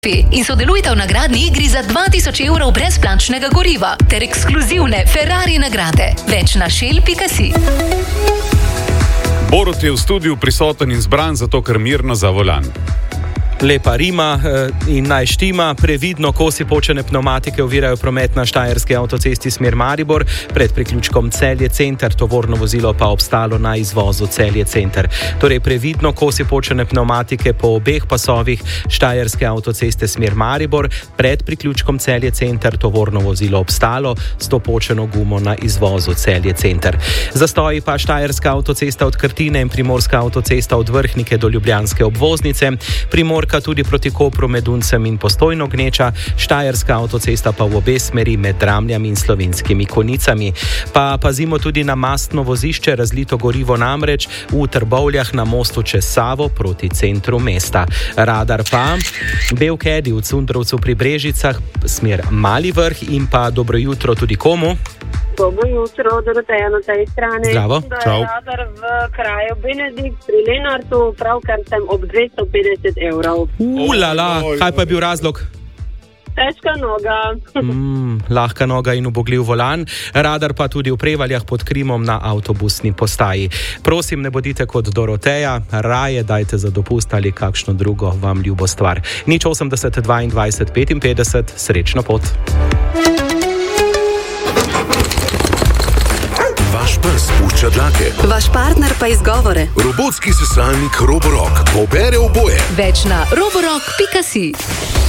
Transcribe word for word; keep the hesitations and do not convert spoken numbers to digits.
In sodelujta v nagradni igri za dva tisoč evrov brezplačnega goriva ter ekskluzivne Ferrari nagrade. Več na shell pika si. Borut je v studiu prisoten in zbran, zato ker mirno za volan. Lepa rima in naj štima. Previdno kosi počene pneumatike ovirajo promet na štajerski avtocesti smer Maribor, pred priključkom Celje Center, tovorno vozilo pa obstalo na izvozu Celje Center. Torej previdno kosi počene pneumatike po obeh pasovih štajerske avtoceste smer Maribor, pred priključkom Celje Center, tovorno vozilo obstalo s to počeno gumo na izvozu Celje Center. Zastoji pa štajerska avtocesta od Krtine in primorska avtocesta od Vrhnike do ljubljanske obvoznice, Primorka tudi proti Kopru med Uncem in Postojno Gneča, štajerska avtocesta pa v obe smeri med Dramljami in Slovenskimi Konicami. Pa pazimo tudi na mastno vozišče, razlito gorivo namreč v Trbovljah na mostu čez Savo proti centru mesta. Radar pa bel kedi v Cundrovcu pri Brežicah, smer Mali Vrh in pa dobro jutro tudi komu? Dobro jutro, Doroteja na tej strani. Zdravo, čau. Radar v kraju Benedikt pri Lenartu, pravkar sem ob dvesto petdeset evrov. Ulala, kaj pa je bil razlog? Težka noga. Mm, lahka noga in ubogljiv volan. Radar pa tudi v Prevaljah pod Krimom na avtobusni postaji. Prosim, ne bodite kot Doroteja, raje dajte za dopust ali kakšno drugo vam ljubo stvar. Nič osemdeset dvaindvajset petinpetdeset, srečno pot. Vaš pes pušča dlake. Vaš partner pa izgovore. Robotski sesalnik Roborock pobere oboje. Več na roborock pika si.